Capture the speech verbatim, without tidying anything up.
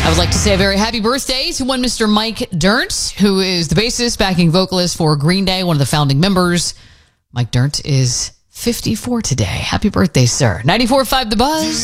I would like to say a very happy birthday to one Mister Mike Dirnt, who is the bassist, backing vocalist for Green Day, one of the founding members. Mike Dirnt is fifty-four today. Happy birthday, sir. ninety-four point five The Buzz.